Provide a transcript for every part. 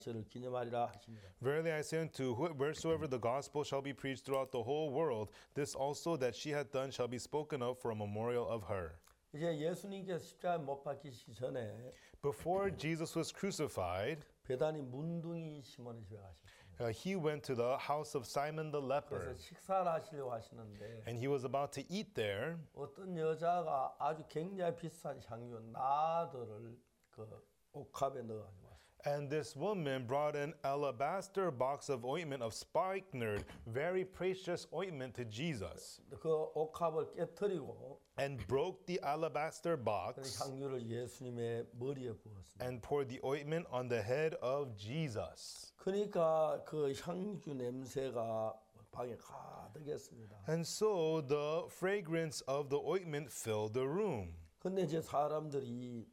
저를 기념하리라 하십니다. Verily I say unto you, wheresoever the gospel shall be preached throughout the whole world, this also that she hath done shall be spoken of for a memorial of her. 이제 예수님께서 십자가에 못 박히시기 전에 Before Jesus was crucified, 베다니 문둥이 시몬의 집에 가셨습니다. he went to the house of Simon the 그래서 leper, 식사를 하시려고 하시는데 and he was about to eat there. 어떤 여자가 아주 굉장히 비싼 향유 나들을 그 옥합에 넣어가지고 왔어요. And this woman brought an alabaster box of ointment of spikenard, very precious ointment to Jesus, 그 옥합을 깨뜨리고 and broke the alabaster 그 box 향유를 예수님의 머리에 부었습니다. and poured the ointment on the head of Jesus. 그러니까 그 향유 냄새가 방에 가득했습니다. And so the fragrance of the ointment filled the room. 근데 이제 사람들이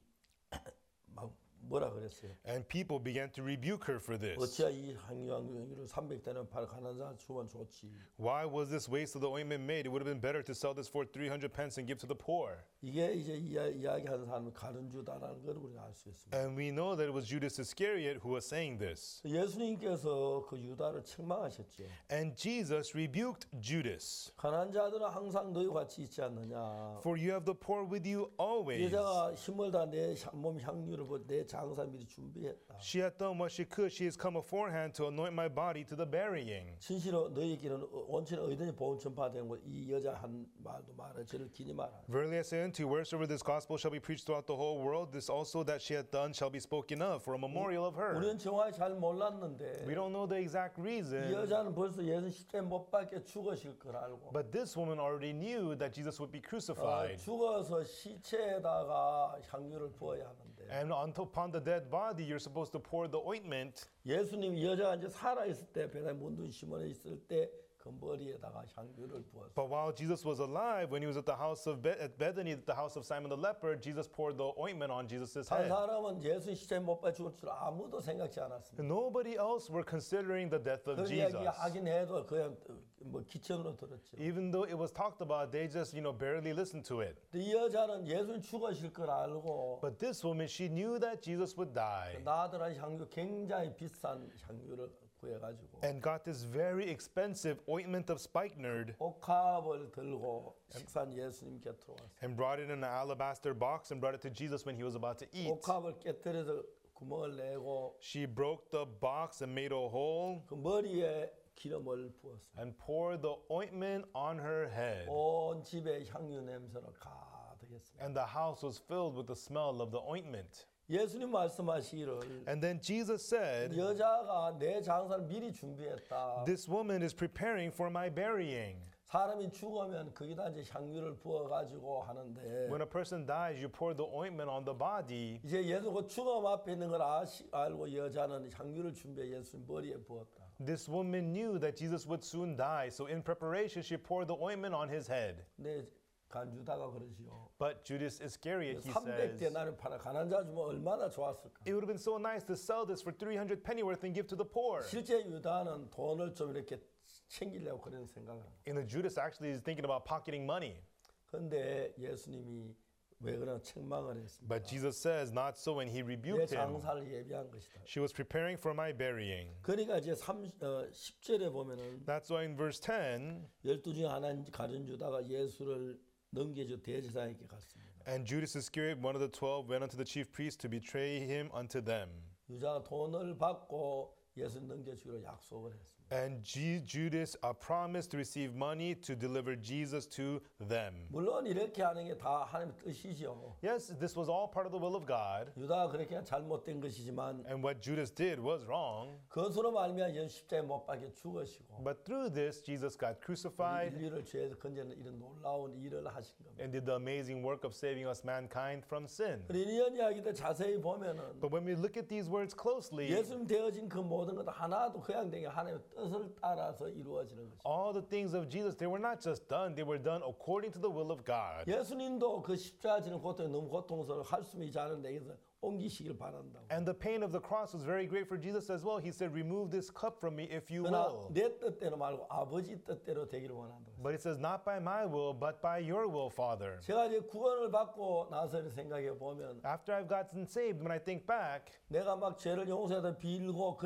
막 뭐라 그랬어요? And people began to rebuke her for this. 어찌야 이 향유를 300대는 팔 가난한 사람 주면 좋지. Why was this waste of the ointment made? It would have been better to sell this for 300 pence and give to the poor. 이게 이제 이야기하는 사람이 가룟유다라는 걸 우리가 알 수 있습니다. And we know that it was Judas Iscariot who was saying this. 예수님께서 그 유다를 책망하셨죠. And Jesus rebuked Judas. 가난한 자들은 항상 너희와 같이 있지 않느냐. For you have the poor with you always. 여자가 힘을 다 내 몸 향유를 내 장사 미리 준비했다. She had done what she could. She has come beforehand to anoint my body to the burying. 진실로 너희에게는 온천에 어디든지 복음 전파되는 것 이 여자 한 말도 말해 저를 기념하라. Verily I say unto you, wheresoever this gospel shall be preached throughout the whole world, this also that she hath done shall be spoken of for a memorial of her. 우리는 정확히 잘 몰랐는데 We don't know the exact 이 reason, 여자는 벌써 예수 십자가에 못 박혀 죽으실 걸 알고 but this woman already knew that Jesus would be crucified. 죽어서 시체에다가 향유를 부어야 하는데 And upon the dead body, you're supposed to pour the ointment. 예수님 여자가 이제 살아 있을 때 베다니 문둥이 시몬에 있을 때 그 머리에다가 향유를 부었어요. But while Jesus was alive, when he was at the house of at Bethany, at the house of Simon the leper, Jesus poured the ointment on Jesus' 한 head. 사람은 예수 십자가에 못 박혀 죽을 줄 아무도 생각지 않았습니다. Nobody else were considering the death of 그 이야기 Jesus. 하긴 해도 그냥 뭐 기천으로 들었죠. Even though it was talked about, they just, barely listened to it. 이 여자는 예수님 죽으실 걸 알고 But this woman, she knew that Jesus would die 나들한 향유 굉장히 비싼 향유를 구해가지고 and got this very expensive ointment of spikenard 옥합을 들고 식사한 예수님 곁으로 왔어요. and brought it in an alabaster box and brought it to Jesus when he was about to eat. 옥합을 깨뜨려서 구멍을 내고 She broke the box and made a hole 그 머리에 기름을 부었어요. and poured the ointment on her head. 온 집에 향유 냄새로 가득했습니다. And the house was filled with the smell of the ointment. 예수님 말씀하시기를 And then Jesus said, 여자가 내 장사를 미리 준비했다. this woman is preparing for my burying. 사람이 죽으면 거기다 이제 향유를 부어가지고 하는데 When a person dies, you pour the ointment on the body. 이제 예수 그 죽음 앞에 있는 걸 알고 여자는 향유를 준비해 예수님 머리에 부었다. This woman knew that Jesus would soon die, so in preparation, she poured the ointment on his head. 근데 간주다가 그러지요. But Judas Iscariot, he 300 says, 데나리를 팔아 가난한 자 주면 얼마나 좋았을까. it would have been so nice to sell this for 300 pennyworth and give to the poor. 실제 유다는 돈을 좀 이렇게 챙기려고 그런 생각을 합니다. And the Judas actually is thinking about pocketing money. 그런데 예수님이 왜 그런 책망을 했습니까? But Jesus says, not so, and he 내 rebuked him. 장사를 예비한 것이다. She was preparing for my burying. 그러니까 이제 10절에 보면은 That's why in verse 10, 12 중에 하나인 가룟 유다가 예수를 넘겨줘 대제사장에게 갔습니다. and Judas Iscariot, one of the 12, went unto the chief priests to betray him unto them. 유다가 돈을 받고 예수 넘겨주기로 약속을 했습니다. And Judas promised to receive money to deliver Jesus to them. 물론 이렇게 하는 게 다 하나님의 뜻이죠. Yes, this was all part of the will of God. 유다가 그렇게 잘못된 것이지만 And what Judas did was wrong. 그것으로 말미암아 예수 십자가에 못 박혀 죽으시고 But through this, Jesus got crucified 인류를 죄에서 건져내는 이런 놀라운 일을 하신 겁니다. and did the amazing work of saving us mankind from sin. 그리고 이런 이야기들 자세히 보면은 But when we look at these words closely, 예수님 되어진 그 모든 것 하나도 그냥 되게 하나님의 뜻을 따라서 이루어지는 것입니다. all the things of Jesus, they were not just done, they were done according to the will of God. 예수님도 그 십자가 지는 고통이 너무 고통스러워 할수있지 않은 데에서 옮기시길 바란다고. And the pain of the cross was very great for Jesus as well. He said, remove this cup from me if you 그러나 will. 내 뜻대로 말고 아버지 뜻대로 되기를 원한다고. But it says, not by my will, but by your will, Father. 제가 이제 구원을 받고 나서 생각해 보면 After I've gotten saved, when I think back, 내가 막 죄를 용서하다 빌고